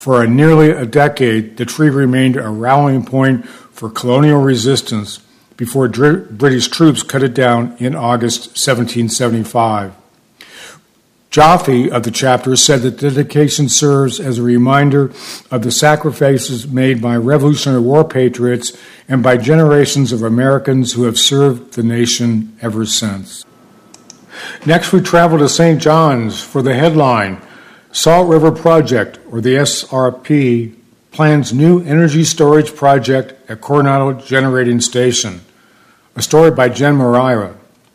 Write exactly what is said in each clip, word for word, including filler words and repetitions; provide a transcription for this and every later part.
For a nearly a decade, the tree remained a rallying point for colonial resistance before Dr- British troops cut it down in August seventeen seventy-five. Jaffe of the chapter said that dedication serves as a reminder of the sacrifices made by Revolutionary War patriots and by generations of Americans who have served the nation ever since. Next, we travel to Saint John's for the headline, Salt River Project, or the S R P, plans new energy storage project at Coronado Generating Station. A story by Jen Moreira.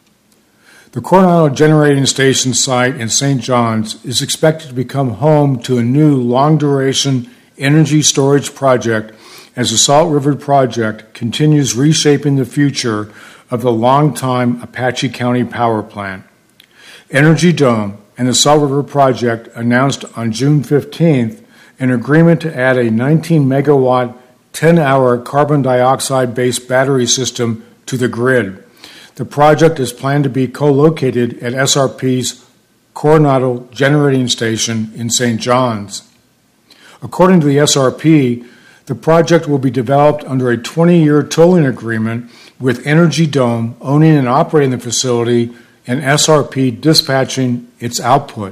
The Coronado Generating Station site in Saint John's is expected to become home to a new long-duration energy storage project as the Salt River Project continues reshaping the future of the longtime Apache County Power Plant. Energy Dome and the Salt River Project announced on June fifteenth an agreement to add a nineteen megawatt, ten-hour carbon dioxide-based battery system to the grid. The project is planned to be co-located at S R P's Coronado Generating Station in Saint John's. According to the S R P, the project will be developed under a twenty-year tolling agreement with Energy Dome owning and operating the facility and S R P dispatching its output.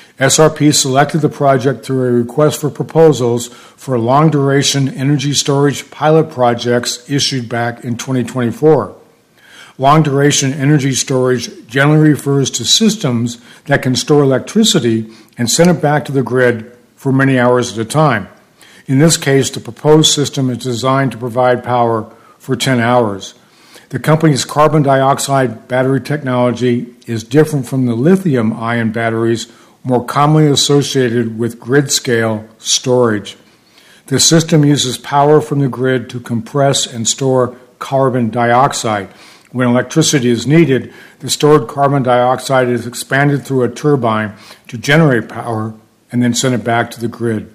S R P selected the project through a request for proposals for long-duration energy storage pilot projects issued back in twenty twenty-four. Long-duration energy storage generally refers to systems that can store electricity and send it back to the grid for many hours at a time. In this case, the proposed system is designed to provide power for ten hours. The company's carbon dioxide battery technology is different from the lithium-ion batteries more commonly associated with grid-scale storage. The system uses power from the grid to compress and store carbon dioxide. When electricity is needed, the stored carbon dioxide is expanded through a turbine to generate power and then send it back to the grid.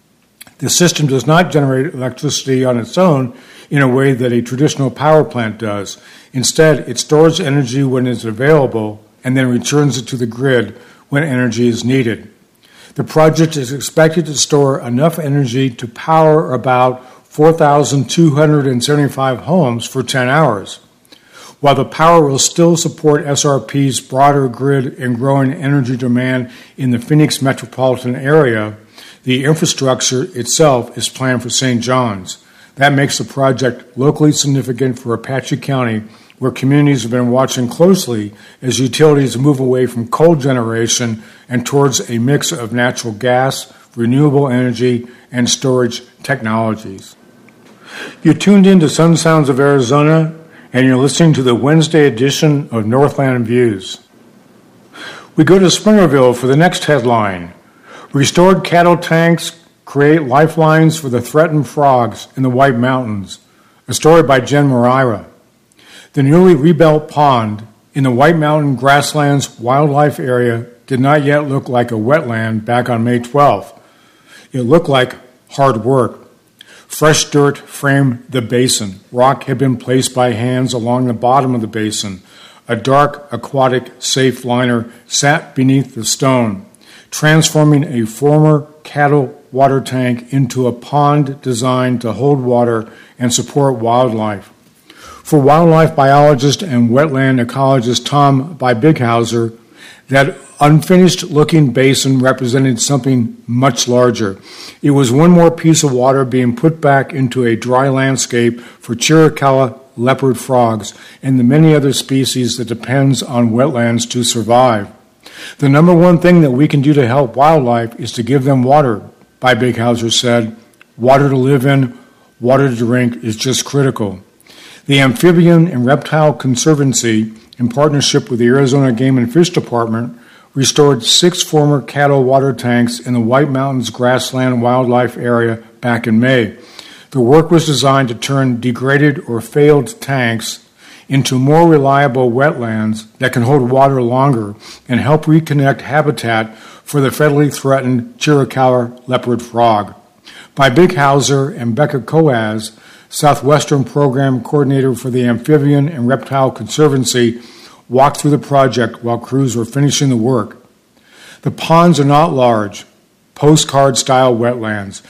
The system does not generate electricity on its own in a way that a traditional power plant does. Instead, it stores energy when it's available and then returns it to the grid when energy is needed. The project is expected to store enough energy to power about four thousand two hundred seventy-five homes for ten hours. While the power will still support S R P's broader grid and growing energy demand in the Phoenix metropolitan area, the infrastructure itself is planned for Saint John's. That makes the project locally significant for Apache County, where communities have been watching closely as utilities move away from coal generation and towards a mix of natural gas, renewable energy, and storage technologies. You're tuned in to Sun Sounds of Arizona, and you're listening to the Wednesday edition of Northland Views. We go to Springerville for the next headline. Restored cattle tanks create lifelines for the threatened frogs in the White Mountains. A story by Jen Moreira. The newly rebuilt pond in the White Mountain Grasslands Wildlife Area did not yet look like a wetland back on May twelfth. It looked like hard work. Fresh dirt framed the basin. Rock had been placed by hands along the bottom of the basin. A dark aquatic safe liner sat beneath the stone, transforming a former cattle water tank into a pond designed to hold water and support wildlife. For wildlife biologist and wetland ecologist Tom Bighauser, that unfinished-looking basin represented something much larger. It was one more piece of water being put back into a dry landscape for Chiricahua leopard frogs and the many other species that depends on wetlands to survive. The number one thing that we can do to help wildlife is to give them water, Bighauser said. Water to live in, water to drink is just critical. The Amphibian and Reptile Conservancy, in partnership with the Arizona Game and Fish Department, restored six former cattle water tanks in the White Mountains Grassland Wildlife Area back in May. The work was designed to turn degraded or failed tanks into more reliable wetlands that can hold water longer and help reconnect habitat for the federally threatened Chiricahua leopard frog. By Bighauser and Becca Coaz, Southwestern Program Coordinator for the Amphibian and Reptile Conservancy, walked through the project while crews were finishing the work. The ponds are not large, postcard-style wetlands